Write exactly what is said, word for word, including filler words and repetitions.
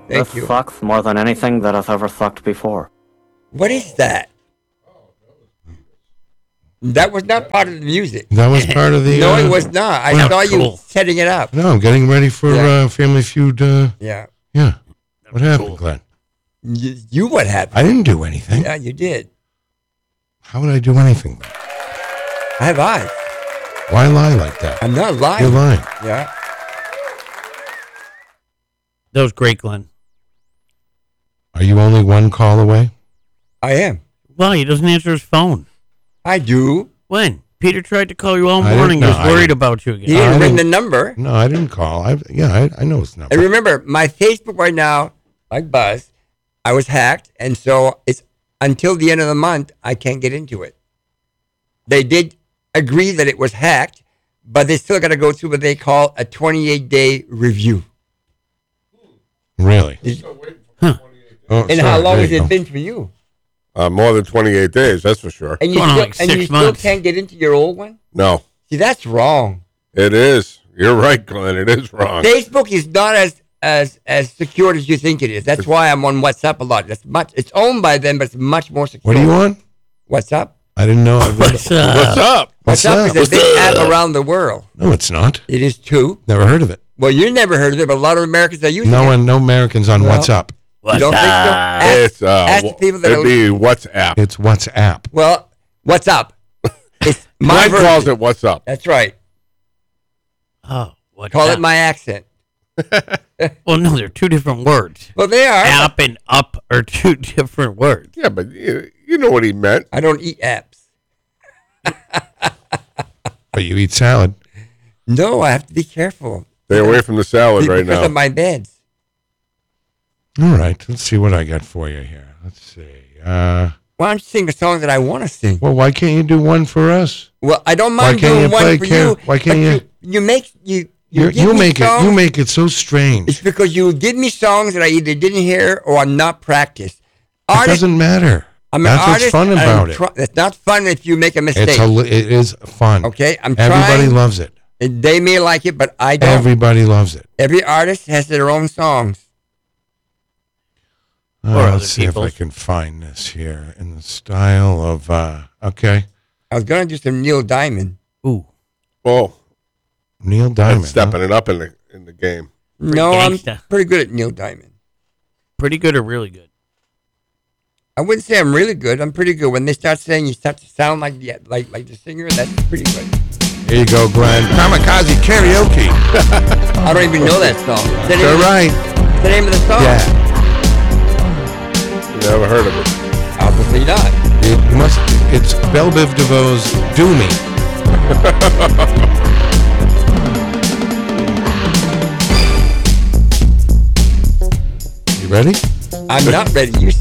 Thank this you. sucks more than anything that has ever sucked before. What is that? That was not part of the music. That was part of the. No, uh, it was not. I well, saw you cool. setting it up. No, I'm getting ready for Yeah. uh, Family Feud. Uh, Yeah. yeah. What happened, cool. Glenn? You, you what happened? I didn't do anything. Yeah, you did. How would I do anything? I have eyes. Why lie like that? I'm not lying. You're lying. Yeah. That was great, Glenn. Are you only one call away? I am. Well, he doesn't answer his phone. I do. When? Peter tried to call you all I didn't morning. He know. was I worried didn't- about you He again. didn't I ring the didn't- number. No, I didn't call. I yeah, I, I know it's not. And remember, my Facebook right now, like Buzz, I was hacked, and so it's until the end of the month I can't get into it. They did agree that it was hacked, but they still got to go through what they call a twenty-eight day review. Really? Huh. Oh, And sorry, how long there has you it go. been for you? Uh, more than twenty-eight days, that's for sure. And you Going on still, like and you six still months. can't get into your old one? No, See, that's wrong. it is. You're right, Glenn. It is wrong. Facebook is not as as as secure as you think it is. That's why I'm on WhatsApp a lot. That's much. It's owned by them, but it's much more secure. What are you on? WhatsApp. I didn't know. What's up? What's up? What's WhatsApp up? is a big app around the world. No, it's not. It is too. Never heard of it. Well, you never heard of it, but a lot of Americans are using No it. one, no Americans on Well, WhatsApp. You What's don't think so? up? Ask, It's uh, ask the wh- people that it'd are. be WhatsApp. It's WhatsApp. Well, what's up? It's my Glenn calls version. it "What's up." That's right. Oh, what? Call it my accent. Well, no, they're two different words. Well, they are. App and up are two different words. Yeah, but you, you know what he meant. I don't eat apps. But you eat salad. No, I have to be careful. Stay away from the salad right because now. of my beds. All right. Let's see what I got for you here. Let's see. Uh, Why don't you sing a song that I want to sing? well, why can't you do one for us? Well, I don't Why mind can't doing you one play for Care- you. why can't but you- you? You make you. You, You, give you me make it. songs- You make it so strange. It's because you give me songs that I either didn't hear or I'm not practiced. It Artist, doesn't matter. I'm an That's what's artist, fun and I'm about it. try- It's not fun if you make a mistake. It's a, it is fun. Okay, I'm Everybody trying. loves it. They may like it, but I don't. Everybody loves it. Every artist has their own songs. Uh, Or other let's see if I people's. can find this here in the style of. Uh, okay, I was gonna do some Neil Diamond. Ooh. Oh, Neil Diamond. that's stepping huh? it up in the in the game. No, gangsta. I'm pretty good at Neil Diamond. Pretty good or really good? I wouldn't say I'm really good. I'm pretty good. When they start saying you start to sound like the like like the singer, that's pretty good. Here you go, Glenn. Kamikaze karaoke. I don't even know that song. Is that the You're name, right. is the name of the song? Yeah. Never heard of it. Obviously not. It must. It's Belle Biv DeVoe's "Do Me." You ready? I'm not ready. You